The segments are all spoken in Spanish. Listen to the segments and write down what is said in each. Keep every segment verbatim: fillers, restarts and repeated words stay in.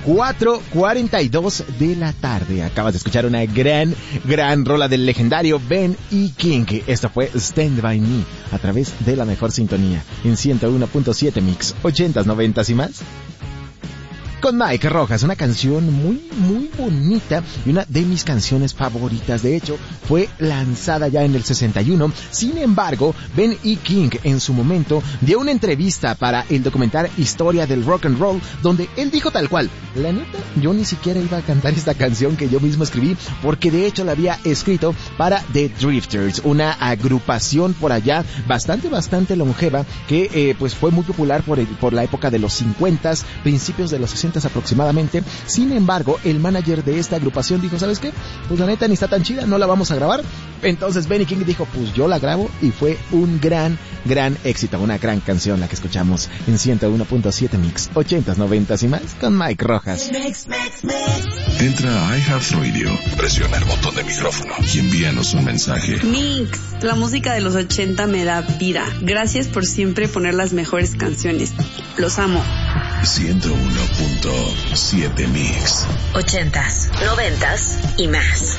cuatro cuarenta y dos de la tarde. Acabas de escuchar una gran, gran rola del legendario Ben E. King. Esto fue Stand By Me a través de la mejor sintonía en ciento uno punto siete Mix, ochentas, noventas y más. Con Mike Rojas, una canción muy, muy bonita y una de mis canciones favoritas. De hecho, fue lanzada ya en el sesenta y uno. Sin embargo, Ben E. King en su momento dio una entrevista para el documental Historia del Rock and Roll, donde él dijo tal cual: la neta, yo ni siquiera iba a cantar esta canción que yo mismo escribí, porque de hecho la había escrito para The Drifters, una agrupación por allá bastante, bastante longeva, que eh, pues fue muy popular por, el, por la época de los cincuentas, principios de los sesenta aproximadamente. Sin embargo, el manager de esta agrupación dijo: ¿sabes qué? Pues la neta ni está tan chida, no la vamos a grabar. Entonces Ben E. King dijo: pues yo la grabo, y fue un gran, gran éxito, una gran canción la que escuchamos en ciento uno punto siete Mix, ochentas, noventas y más, con Mike Rojas. Mix, mix, mix. Entra a iHeartRadio, presiona el botón de micrófono y envíanos un mensaje. Mix, la música de los ochenta me da vida. Gracias por siempre poner las mejores canciones. Los amo. ciento uno punto siete Mix. Ochentas, noventas y más.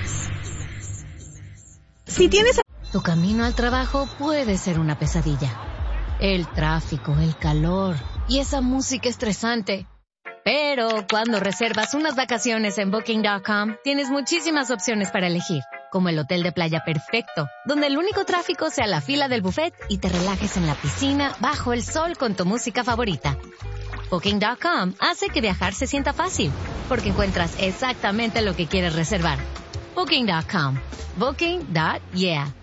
Si tienes... Tu camino al trabajo puede ser una pesadilla. El tráfico, el calor y esa música estresante. Pero cuando reservas unas vacaciones en Booking punto com, tienes muchísimas opciones para elegir, como el hotel de playa perfecto, donde el único tráfico sea la fila del buffet y te relajes en la piscina bajo el sol con tu música favorita. Booking punto com hace que viajar se sienta fácil, porque encuentras exactamente lo que quieres reservar. Booking punto com. Booking. Yeah.